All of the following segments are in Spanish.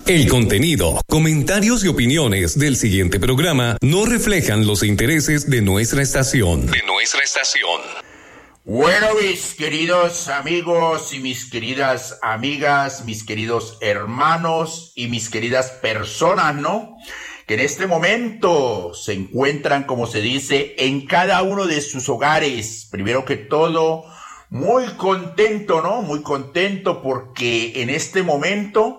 El contenido, comentarios y opiniones del siguiente programa no reflejan los intereses de nuestra estación. Bueno, mis queridos amigos y mis queridas amigas, mis queridos hermanos y mis queridas personas, ¿no?, que en este momento se encuentran, como se dice, en cada uno de sus hogares. Primero que todo, muy contento, ¿no? Muy contento porque en este momento,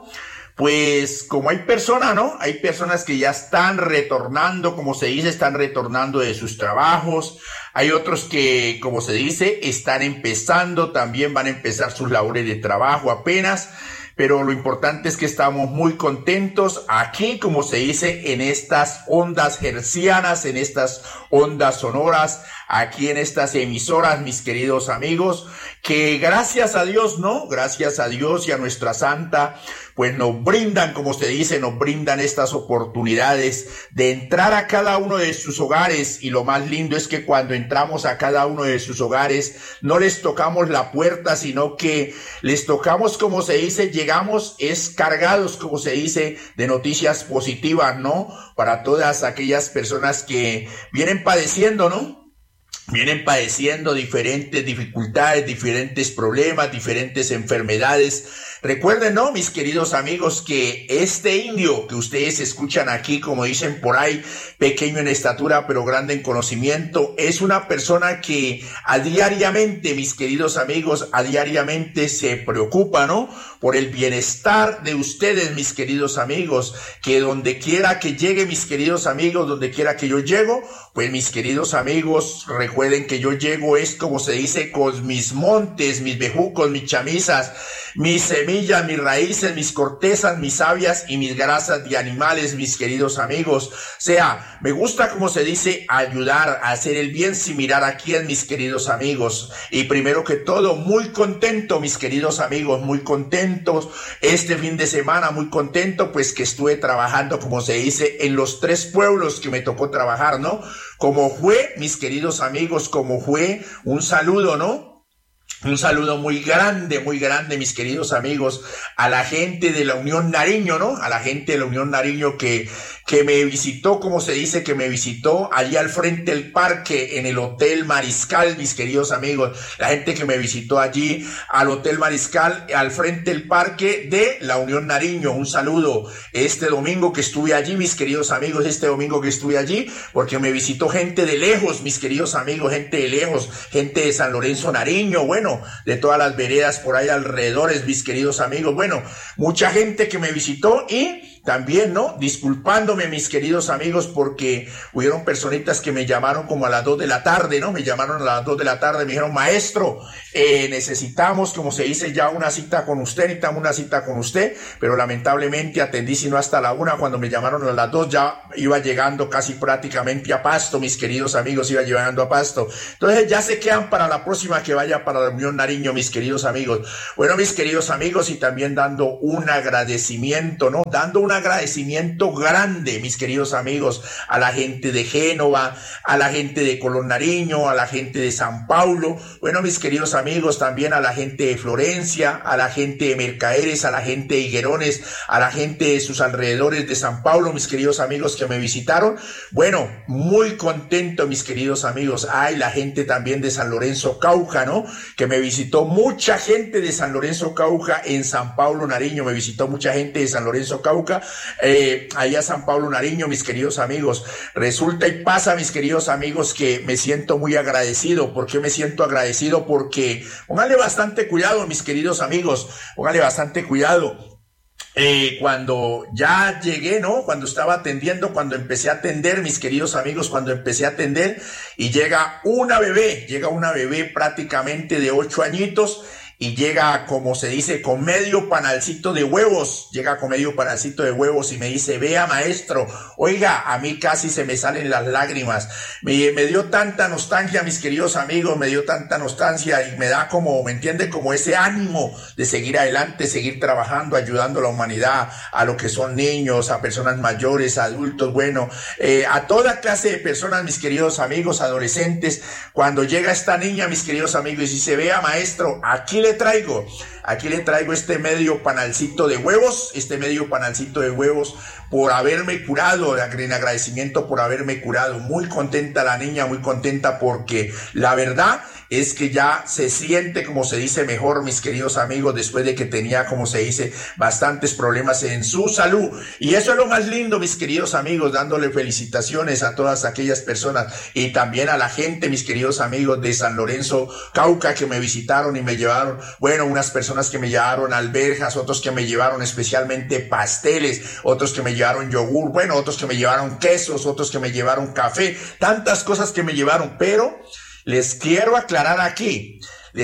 pues como hay personas, ¿no? Hay personas que ya están retornando, como se dice, están retornando de sus trabajos. Hay otros que, como se dice, están empezando, también van a empezar sus labores de trabajo apenas. Pero lo importante es que estamos muy contentos aquí, como se dice, en estas ondas hercianas, en estas ondas sonoras, aquí en estas emisoras, mis queridos amigos, que gracias a Dios, ¿no? Gracias a Dios y a nuestra Santa, pues nos brindan, como se dice, nos brindan estas oportunidades de entrar a cada uno de sus hogares. Y lo más lindo es que cuando entramos a cada uno de sus hogares, no les tocamos la puerta, sino que les tocamos, como se dice, llegamos cargados, como se dice, de noticias positivas, ¿no? Para todas aquellas personas que vienen padeciendo, ¿no? Vienen padeciendo diferentes dificultades, diferentes problemas, diferentes enfermedades. Recuerden, ¿no, mis queridos amigos, que este indio que ustedes escuchan aquí, como dicen por ahí, pequeño en estatura pero grande en conocimiento, es una persona que diariamente, mis queridos amigos, diariamente se preocupa, ¿no?, por el bienestar de ustedes, mis queridos amigos, que donde quiera que llegue, mis queridos amigos, donde quiera que yo llego, pues mis queridos amigos, recuerden que yo llego es, como se dice, con mis montes, mis bejucos, mis chamisas, mis semillas, mis raíces, mis cortezas, mis sabias y mis grasas de animales, mis queridos amigos. O sea, me gusta, como se dice, ayudar a hacer el bien sin mirar a quién, mis queridos amigos. Y primero que todo, muy contento, mis queridos amigos, muy contentos. Este fin de semana, muy contento, pues que estuve trabajando, como se dice, en los 3 pueblos que me tocó trabajar, ¿no? Como fue, mis queridos amigos, como fue, un saludo, ¿no? Un saludo muy grande, mis queridos amigos, a la gente de la Unión Nariño, ¿no? A la gente de la Unión Nariño que me visitó, como se dice, que me visitó allí al frente del parque, en el Hotel Mariscal, mis queridos amigos. La gente que me visitó allí al Hotel Mariscal, al frente del parque de la Unión Nariño. Un saludo este domingo que estuve allí, mis queridos amigos, porque me visitó gente de lejos, mis queridos amigos, gente de lejos, gente de San Lorenzo Nariño, bueno, de todas las veredas por ahí alrededores, mis queridos amigos. Bueno, mucha gente que me visitó y también, ¿no?, disculpándome, mis queridos amigos, porque hubieron personitas que me llamaron como a las 2 de la tarde, ¿no? Me llamaron a las 2 de la tarde, me dijeron, maestro, necesitamos, como se dice, ya una cita con usted, pero lamentablemente atendí sino hasta la 1, cuando me llamaron a las 2 ya iba llegando casi prácticamente a Pasto, mis queridos amigos, iba llegando a Pasto. Entonces ya se quedan para la próxima que vaya para la Unión Nariño, mis queridos amigos. Bueno, mis queridos amigos, y también dando un agradecimiento, ¿no? Dando un agradecimiento grande, mis queridos amigos, a la gente de Génova, a la gente de Colón Nariño, a la gente de San Paulo, bueno, mis queridos amigos, también a la gente de Florencia, a la gente de Mercaderes, a la gente de Higuerones, a la gente de sus alrededores de San Paulo, mis queridos amigos que me visitaron. Bueno, muy contento, mis queridos amigos. Ay, la gente también de San Lorenzo Cauca, ¿no?, que me visitó mucha gente de San Lorenzo Cauca en San Paulo Nariño, me visitó mucha gente de San Lorenzo Cauca, allá San Pablo Nariño, mis queridos amigos. Resulta y pasa, mis queridos amigos, que me siento muy agradecido. ¿Por qué me siento agradecido? Porque pónganle bastante cuidado, mis queridos amigos, pónganle bastante cuidado. Cuando ya llegué, ¿no?, cuando estaba atendiendo, cuando empecé a atender, mis queridos amigos, cuando empecé a atender, y llega una bebé prácticamente de 8 añitos, y llega, como se dice, con medio panalcito de huevos, y me dice, vea, maestro, oiga, a mí casi se me salen las lágrimas, me dio tanta nostalgia, mis queridos amigos, me dio tanta nostalgia y me da como, ¿me entiende?, como ese ánimo de seguir adelante, seguir trabajando, ayudando a la humanidad, a lo que son niños, a personas mayores, a adultos, bueno, a toda clase de personas, mis queridos amigos, adolescentes. Cuando llega esta niña, mis queridos amigos, y dice, vea, maestro, aquí le traigo? Aquí le traigo este medio panalcito de huevos, por haberme curado, en agradecimiento por haberme curado. Muy contenta la niña, muy contenta porque la verdad es que ya se siente, como se dice, mejor, mis queridos amigos, después de que tenía, como se dice, bastantes problemas en su salud. Y eso es lo más lindo, mis queridos amigos, dándole felicitaciones a todas aquellas personas y también a la gente, mis queridos amigos de San Lorenzo, Cauca, que me visitaron y me llevaron, bueno, unas personas que me llevaron alberjas, otros que me llevaron especialmente pasteles, otros que me llevaron yogur, bueno, otros que me llevaron quesos, otros que me llevaron café, tantas cosas que me llevaron, pero les quiero aclarar aquí,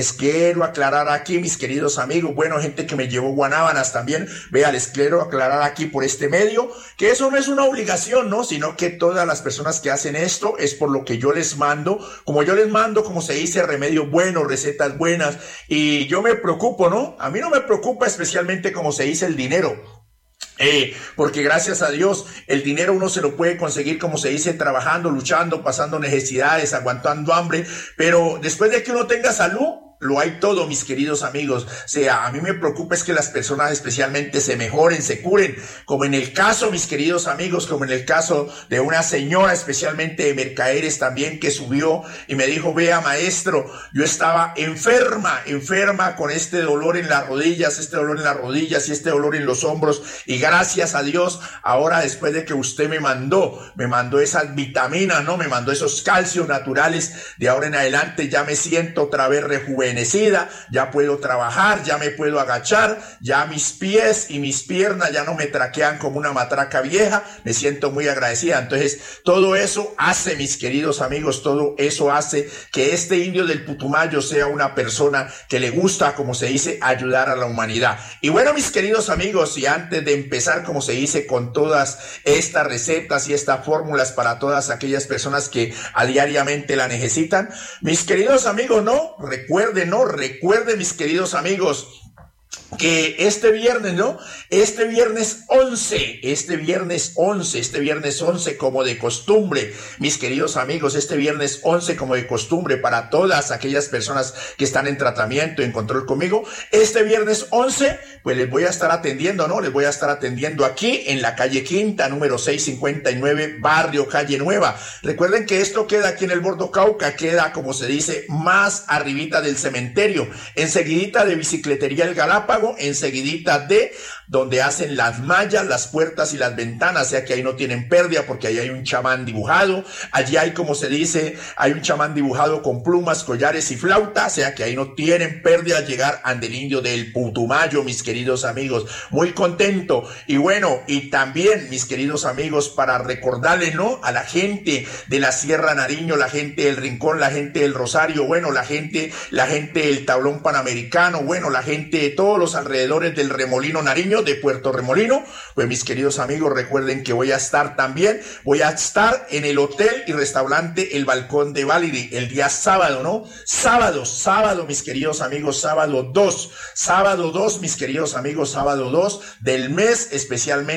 mis queridos amigos, bueno, gente que me llevó guanábanas también, vea, les quiero aclarar aquí por este medio, que eso no es una obligación, ¿no? Sino que todas las personas que hacen esto es por lo que yo les mando, como se dice, remedios buenos, recetas buenas, y yo me preocupo, ¿no? A mí no me preocupa especialmente, como se dice, el dinero. Porque gracias a Dios el dinero uno se lo puede conseguir, como se dice, trabajando, luchando, pasando necesidades, aguantando hambre, pero después de que uno tenga salud, lo hay todo, mis queridos amigos. O sea, a mí me preocupa es que las personas especialmente se mejoren, se curen, como en el caso, mis queridos amigos, como en el caso de una señora, especialmente de Mercaderes también, que subió y me dijo, vea, maestro, yo estaba enferma con este dolor en las rodillas, y este dolor en los hombros, y gracias a Dios, ahora después de que usted me mandó esas vitaminas, ¿no? Me mandó esos calcios naturales, de ahora en adelante ya me siento otra vez rejuvenecida, ya puedo trabajar, ya me puedo agachar, ya mis pies y mis piernas ya no me traquean como una matraca vieja, me siento muy agradecida. Entonces, todo eso hace, mis queridos amigos, todo eso hace que este indio del Putumayo sea una persona que le gusta, como se dice, ayudar a la humanidad. Y bueno, mis queridos amigos, y antes de empezar, como se dice, con todas estas recetas y estas fórmulas para todas aquellas personas que a diariamente la necesitan, mis queridos amigos, recuerden, mis queridos amigos, que este viernes 11, como de costumbre, mis queridos amigos, este viernes 11, como de costumbre, para todas aquellas personas que están en tratamiento, en control conmigo, este viernes 11, pues les voy a estar atendiendo, aquí en la calle Quinta, número 659, barrio Calle Nueva. Recuerden que esto queda aquí en el Bordo Cauca, queda, como se dice, más arribita del cementerio, enseguidita de Bicicletería El Galápago, enseguidita de donde hacen las mallas, las puertas y las ventanas, o sea que ahí no tienen pérdida porque ahí hay un chamán dibujado, allí hay, como se dice, hay un chamán dibujado con plumas, collares y flauta, o sea que ahí no tienen pérdida al llegar ante el indio del Putumayo, mis queridos amigos, muy contento. Y bueno, y también, mis queridos amigos, para recordarle, a la gente de la Sierra Nariño, la gente del Rincón, la gente del Rosario, bueno, la gente del Tablón Panamericano, bueno, la gente de todos los alrededores del Remolino Nariño, de Puerto Remolino, pues mis queridos amigos, recuerden que voy a estar en el hotel y restaurante El Balcón de Valiri el día sábado, sábado, mis queridos amigos, sábado 2, mis queridos amigos, sábado 2 del mes, especialmente